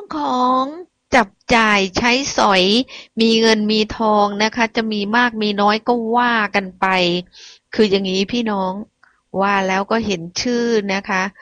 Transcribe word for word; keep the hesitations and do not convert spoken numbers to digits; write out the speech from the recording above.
ของจับจ่ายใช้สอยมีเงินมีทองนะคะจะมีมากมีน้อยก็ว่ากันไปคืออย่างนี้พี่น้องว่าแล้วก็เห็นชื่อนะคะ